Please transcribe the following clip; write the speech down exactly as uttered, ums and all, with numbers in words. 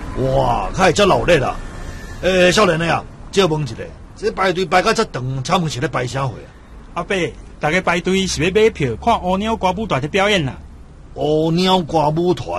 哇，较会遮闹热啦！诶，少年的啊，借问一下，这排队排到遮长，请问是咧排啥会啊？ 阿伯，大家排队是要买票看乌鸟歌舞团的表演啦。 乌鸟歌舞团。